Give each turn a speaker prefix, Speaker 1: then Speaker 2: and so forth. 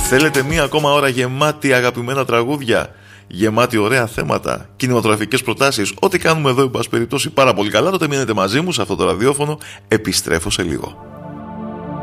Speaker 1: Θέλετε μία ακόμα ώρα γεμάτη αγαπημένα τραγούδια, γεμάτη ωραία θέματα, κινηματογραφικές προτάσεις, ό,τι κάνουμε εδώ εν πάση περιπτώσει πάρα πολύ καλά, τότε μείνετε μαζί μου σε αυτό το ραδιόφωνο. Επιστρέφω σε λίγο.